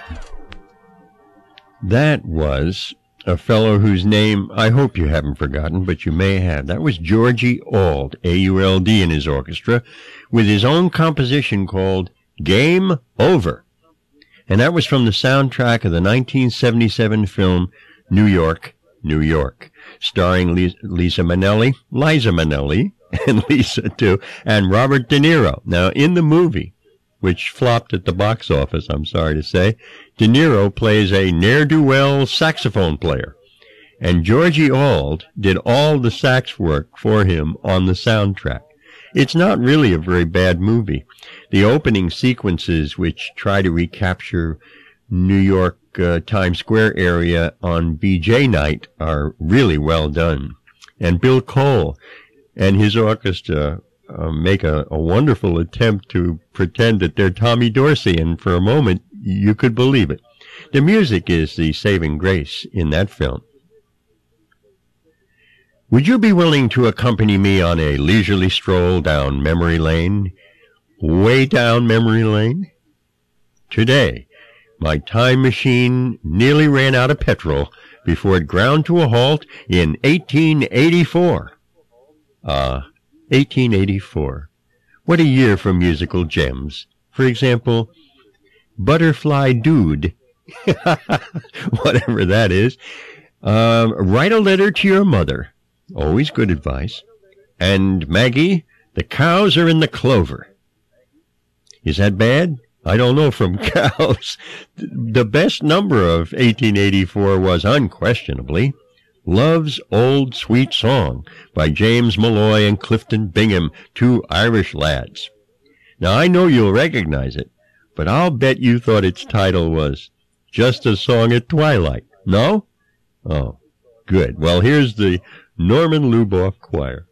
That was a fellow whose name I hope you haven't forgotten, but you may have. That was Georgie Auld, A-U-L-D, in his orchestra, with his own composition called Game Over. And that was from the soundtrack of the 1977 film New York, New York, starring Liza Minnelli, and Lisa too, and Robert De Niro. Now, in the movie, which flopped at the box office, I'm sorry to say, De Niro plays a ne'er-do-well saxophone player, and Georgie Auld did all the sax work for him on the soundtrack. It's not really a very bad movie. The opening sequences, which try to recapture New York Times Square area on BJ night, are really well done. And Bill Cole and his orchestra make a wonderful attempt to pretend that they're Tommy Dorsey, and for a moment you could believe it. The music is the saving grace in that film. Would you be willing to accompany me on a leisurely stroll down memory lane? Way down memory lane? Today, my time machine nearly ran out of petrol before it ground to a halt in 1884. 1884. What a year for musical gems. For example, Butterfly Dude. Whatever that is. Write a letter to your mother. Always good advice. And Maggie, the cows are in the clover. Is that bad? I don't know from cows. The best number of 1884 was unquestionably Love's Old Sweet Song by James Malloy and Clifton Bingham, two Irish lads. Now, I know you'll recognize it, but I'll bet you thought its title was Just a Song at Twilight. No? Oh, good. Well, here's the Norman Luboff Choir.